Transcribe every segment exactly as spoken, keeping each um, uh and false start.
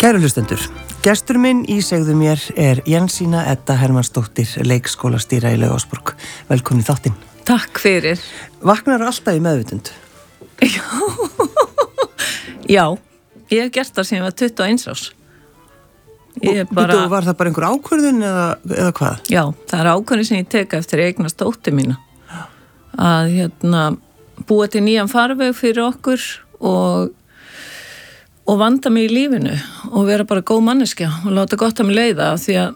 Kæru hlustendur, gestur minn í Segðu mér er Jensína Edda Hermannsdóttir, leikskólastýra í Laufásborg. Velkomin í þáttinn. Takk fyrir. Vaknar alltaf í meðvitund? Já, já, ég hef gert það sem ég var tuttugu og eins árs. Ég Og bara, var það bara einhver ákvörðun eða, eða hvað? já, það er ákvörðun sem ég teka eftir að eignast dóttur mína. Að hérna, búa til nýjan farveg fyrir okkur og og vanda mig í lífinu og vera bara góð manneskja og láta gott að mig leiða því að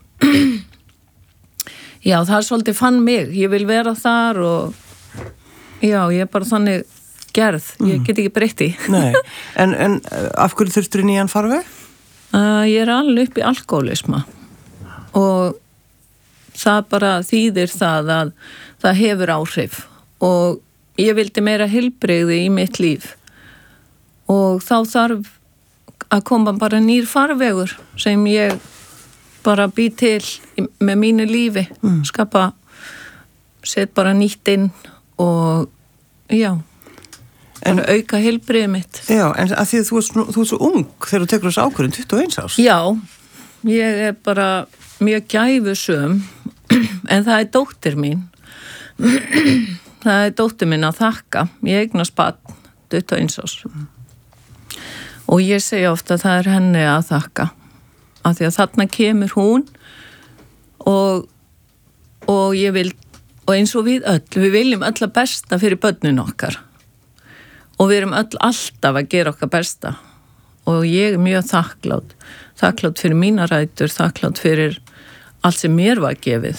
já, það er svolítið fann mig, ég vil vera þar og já, ég er bara þannig gerð, ég get ekki breytti. Nei, en, en af hverju þurftur í nýjan farveg? Uh, ég er alveg upp í alkoholisma og það bara þýðir það að það hefur áhrif og ég vildi meira heilbrigði í mitt líf og þá þarf að koma bara nýr farvegur sem ég bara bý til með mínu lífi, mm. skapa, set bara nýtt inn og já, en auka heilbrigði mitt. Já, en að því að þú ert svo, þú ert svo ung þegar þú tekur þessu ákvörðun, tuttugu og eins árs. Já, ég er bara mjög gæfusöm, en það er dóttir mín. Það er dóttir mín að þakka. Ég eignast barn, tuttugu og eins árs. Og ég segi ofta að það er henni að þakka. Af því að þarna kemur hún og, og ég vil, og eins og við öll, við viljum öll að besta fyrir börnin okkar. Og við erum öll alltaf að gera okkar besta. Og ég er mjög þakklátt. Þakklátt fyrir mína rætur, þakklátt fyrir allt sem mér var gefið.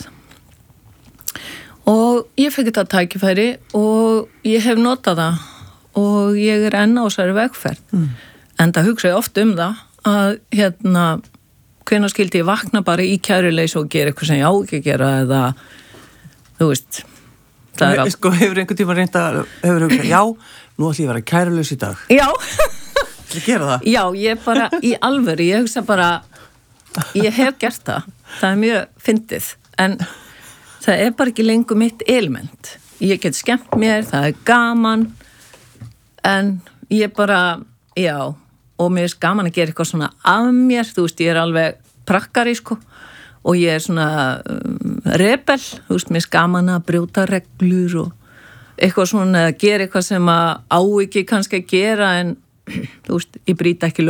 Og ég fekk þetta tækifæri og ég hef notað það og ég er enn á þessari vegferð. Mm. En það hugsa ég oft um það að hérna, hvenær skildi ég vakna bara í kæruleysi og gera eitthvað sem ég á ekki að gera eða, þú veist, það er allt. Sko, hefur einhvern tíma reynda, hefur hugsað, já, nú ætlum ég að vera kærulaus í dag. Já. Það gera það? Já, ég bara, í alvöru, ég hugsa bara, ég hef gert það. Það er mjög fyndið, en það er bara ekki lengur mitt element. Ég get skemmt mér, það er gaman, en ég bara, já, og mér er gaman að gera eitthvað svona af mér, þú veist, ég er alveg prakkari, sko, og ég er svona um, rebel, þú veist, mér er gaman að brjóta reglur og eitthvað svona, að gera eitthvað sem að á ekki kannski að gera, en þú veist, ég brýta ekki lög.